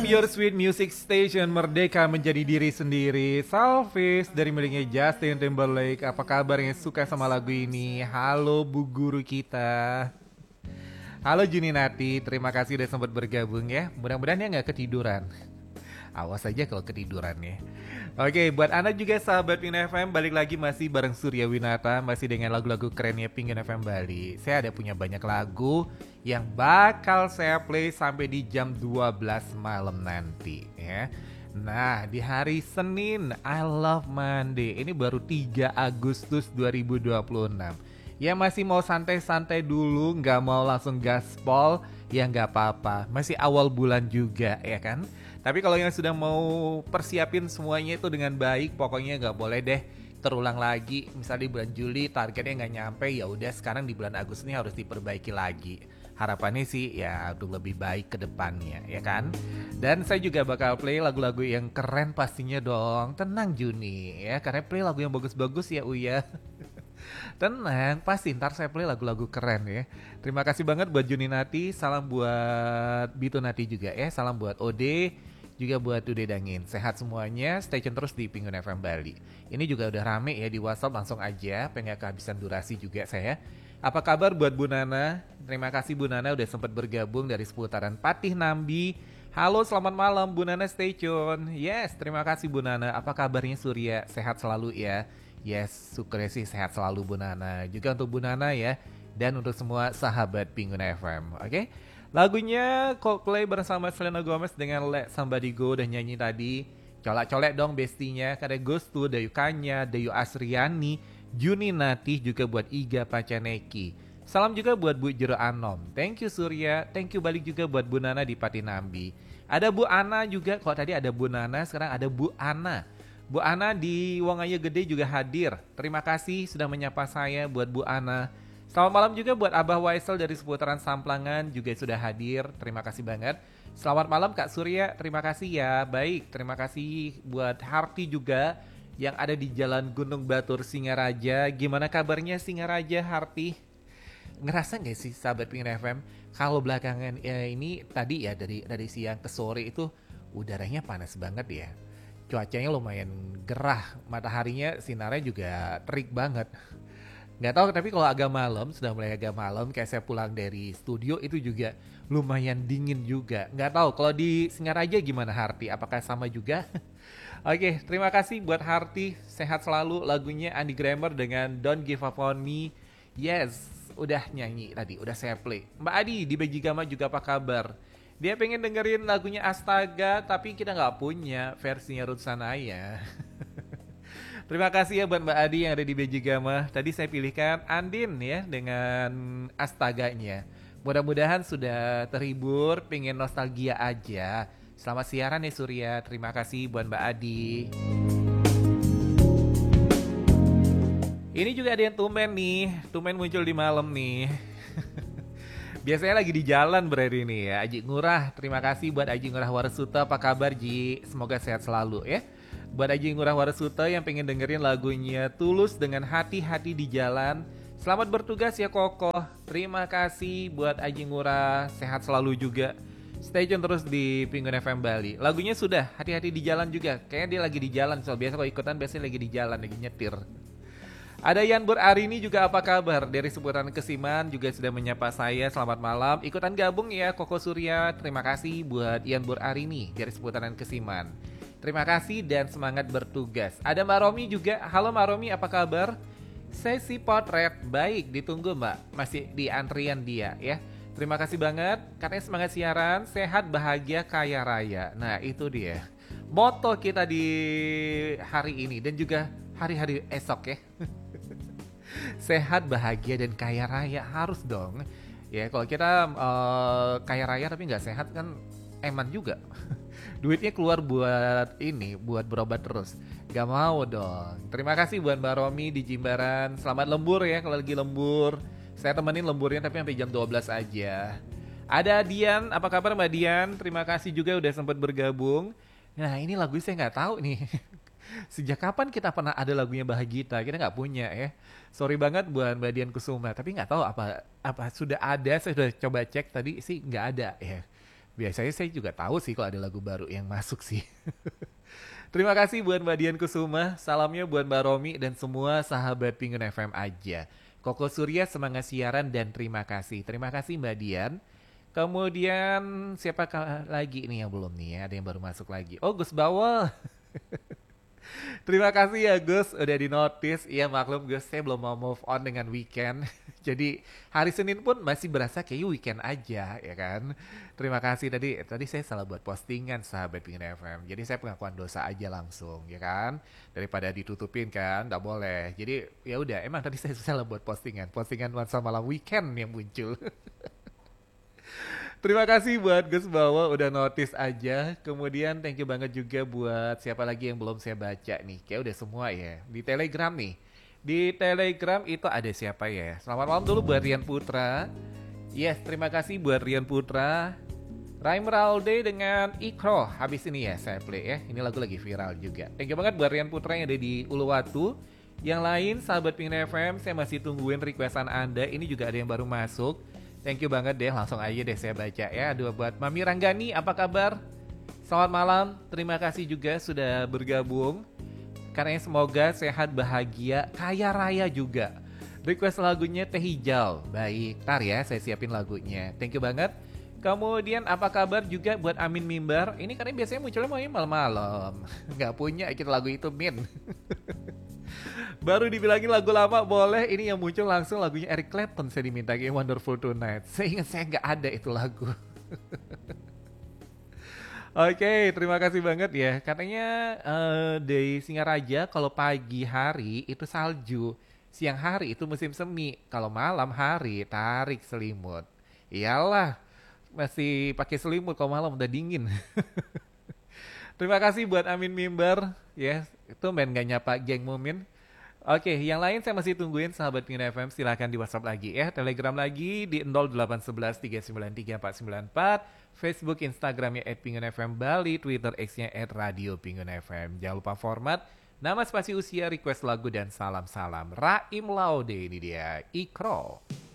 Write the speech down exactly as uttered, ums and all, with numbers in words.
Your Sweet Music Station, merdeka menjadi diri sendiri. Selfish dari miliknya Justin Timberlake. Apa kabarnya, suka sama lagu ini? Halo Bu Guru kita. Halo Juni Nati, terima kasih udah sempat bergabung ya. Mudah-mudahan ya nggak ketiduran. Awas aja kalau ketiduran ya. Oke, buat Anda juga sahabat Pingin F M, balik lagi masih bareng Surya Winata, masih dengan lagu-lagu kerennya Pingin F M Bali. Saya ada punya banyak lagu yang bakal saya play sampai di jam dua belas malam nanti ya. Nah, di hari Senin, I Love Monday, ini baru tiga Agustus dua ribu dua puluh enam. Ya masih mau santai-santai dulu, nggak mau langsung gaspol, ya nggak apa-apa. Masih awal bulan juga ya kan. Tapi kalau yang sudah mau persiapin semuanya itu dengan baik, pokoknya nggak boleh deh terulang lagi. Misalnya di bulan Juli targetnya nggak nyampe, ya udah sekarang di bulan Agustus ini harus diperbaiki lagi. Harapannya sih ya untuk lebih baik ke depannya ya kan. Dan saya juga bakal play lagu-lagu yang keren pastinya dong. Tenang Juni ya, karena play lagu yang bagus-bagus ya Uya. Tenang, pasti ntar saya play lagu-lagu keren ya. Terima kasih banget buat Juni Nati, salam buat Bito Nati juga ya, salam buat Ode, juga buat Dude Dangin. Sehat semuanya, stay tune terus di Pingin F M Bali. Ini juga udah rame ya di WhatsApp, langsung aja, pengen kehabisan durasi juga saya. Apa kabar buat Bu Nana? Terima kasih Bu Nana udah sempat bergabung dari seputaran Patih Nambi. Halo, selamat malam Bu Nana, stay tune. Yes, terima kasih Bu Nana. Apa kabarnya Surya? Sehat selalu ya. Yes, syukurnya sih sehat selalu Bu Nana. Juga untuk Bu Nana ya. Dan untuk semua sahabat Pingin F M. Oke, okay? Lagunya Coldplay bersama Selena Gomez dengan Let Somebody Go udah nyanyi tadi. Colak-colek dong bestinya. Karena Ghost tuh, Dayu Kanya, Dayu Asriani, Juni Nati, juga buat Iga Pacaneki. Salam juga buat Bu Jero Anom. Thank you Surya. Thank you balik juga buat Bu Nana di Patinambi. Ada Bu Ana juga. Kalau tadi ada Bu Nana, sekarang ada Bu Ana. Bu Ana di Wongaya Gede juga hadir. Terima kasih sudah menyapa saya buat Bu Ana. Selamat malam juga buat Abah Waisel dari seputaran Samplangan juga sudah hadir. Terima kasih banget. Selamat malam Kak Surya. Terima kasih ya. Baik, terima kasih buat Harti juga yang ada di Jalan Gunung Batur Singaraja. Gimana kabarnya Singaraja Harti? Ngerasa gak sih sahabat Pingin F M kalau belakangan ya, ini tadi ya dari dari siang ke sore itu udaranya panas banget ya. Cuacanya lumayan gerah, mataharinya sinarnya juga terik banget. Nggak tahu, tapi kalau agak malam, sudah mulai agak malam, kayak saya pulang dari studio itu juga lumayan dingin juga. Nggak tahu kalau di Singaraja gimana Harti, apakah sama juga? Oke, terima kasih buat Harti, sehat selalu. Lagunya Andy Grammer dengan Don't Give Up On Me. Yes, udah nyanyi tadi, udah saya play. Mbak Adi di Bejigama juga apa kabar? Dia pengen dengerin lagunya Astaga, tapi kita nggak punya versinya Ruth Sanaya. Terima kasih ya buat Mbak Adi yang ada di Bejigama. Tadi saya pilihkan Andin ya dengan Astaganya. Mudah-mudahan sudah terhibur, pengen nostalgia aja. Selamat siaran ya Surya. Terima kasih buat Mbak Adi. Ini juga ada yang tumben nih, tumben muncul di malam nih. Biasanya lagi di jalan berarti ini ya. Aji Ngurah, terima kasih buat Aji Ngurah Warasuta. Apa kabar Ji? Semoga sehat selalu ya. Buat Aji Ngurah Warasuta yang pengen dengerin lagunya Tulus dengan Hati-Hati di Jalan. Selamat bertugas ya Kokoh. Terima kasih buat Aji Ngurah. Sehat selalu juga. Stay tune terus di Pingin F M Bali. Lagunya sudah Hati-Hati di Jalan juga. Kayaknya dia lagi di jalan. Soal biasa kalau ikutan biasanya lagi di jalan, lagi nyetir. Ada Yan Bur Arini juga apa kabar? Dari seputaran Kesiman juga sudah menyapa saya. Selamat malam. Ikutan gabung ya Koko Surya. Terima kasih buat Yan Bur Arini dari seputaran Kesiman. Terima kasih dan semangat bertugas. Ada Mbak Romi juga. Halo Mbak Romi, apa kabar? Sesi potret baik, ditunggu Mbak. Masih di antrian dia ya. Terima kasih banget. Katanya semangat siaran, sehat, bahagia, kaya raya. Nah itu dia moto kita di hari ini dan juga hari-hari esok ya. Sehat, bahagia, dan kaya raya harus dong. Ya kalau kita uh, kaya raya tapi nggak sehat kan eman juga. Duitnya keluar buat ini, buat berobat terus. Gak mau dong. Terima kasih buat Mbak Romi di Jimbaran. Selamat lembur ya kalau lagi lembur. Saya temenin lemburnya tapi sampai jam dua belas aja. Ada Dian, apa kabar Mbak Dian? Terima kasih juga udah sempat bergabung. Nah ini lagu saya nggak tahu nih. Sejak kapan kita pernah ada lagunya Bahagita? Kita nggak punya ya. Sorry banget buat Mbak Dian Kusuma. Tapi nggak tahu apa apa sudah ada. Saya sudah coba cek tadi sih nggak ada ya. Biasanya saya juga tahu sih kalau ada lagu baru yang masuk sih. Terima kasih buat Mbak Dian Kusuma, salamnya buat Mbak Romi dan semua sahabat Pengen F M aja. Koko Surya semangat siaran dan terima kasih. Terima kasih Mbak Dian. Kemudian siapa lagi nih yang belum nih ya? Ada yang baru masuk lagi. Oh Gus Bawel. Terima kasih ya Gus, udah di notice. Iya maklum Gus, saya belum mau move on dengan weekend. Jadi hari Senin pun masih berasa kayak weekend aja ya kan. Terima kasih tadi, tadi saya salah buat postingan sahabat Pengen F M. Jadi saya pengakuan dosa aja langsung ya kan. Daripada ditutupin kan, nggak boleh. Jadi ya udah, emang tadi saya salah buat postingan. Postingan nuansa malam weekend yang muncul. Terima kasih buat Gus Bawa udah notice aja. Kemudian thank you banget juga buat siapa lagi yang belum saya baca nih. Kayak udah semua ya. Di Telegram nih. Di Telegram itu ada siapa ya? Selamat malam dulu buat Rian Putra. Yes, terima kasih buat Rian Putra. Raimeralde dengan Ikro. Habis ini ya saya play ya. Ini lagu lagi viral juga. Thank you banget buat Rian Putra yang ada di Uluwatu. Yang lain sahabat Pengen F M, saya masih tungguin requestan Anda. Ini juga ada yang baru masuk. Thank you banget deh, langsung aja deh saya baca ya. Aduh buat Mami Ranggani, apa kabar? Selamat malam, terima kasih juga sudah bergabung. Karena semoga sehat, bahagia, kaya raya juga. Request lagunya Teh Hijau. Baik, tar ya saya siapin lagunya. Thank you banget. Kemudian apa kabar juga buat Amin Mimbar. Ini karena biasanya munculnya mau malam-malam. Gak punya kita lagu itu Min. Baru dibilangin lagu lama boleh. Ini yang muncul langsung lagunya Eric Clapton. Saya diminta kayak Wonderful Tonight. Saya ingat saya gak ada itu lagu. Oke, okay, terima kasih banget ya. Katanya uh, di Singaraja kalau pagi hari itu salju, siang hari itu musim semi, kalau malam hari tarik selimut. Iyalah, masih pakai selimut kalau malam udah dingin. Terima kasih buat Amin Mimbar, ya. Itu main gak nyapa geng Mumin. Oke, yang lain saya masih tungguin sahabat Pengen F M, silahkan di WhatsApp lagi ya. Telegram lagi di nol delapan satu satu tiga sembilan tiga empat sembilan empat, Facebook, Instagramnya at Pengen F M Bali, Twitter X-nya at Radio Pengen F M. Jangan lupa format, nama spasi usia, request lagu, dan salam-salam. Raim Laude ini dia, Ikro.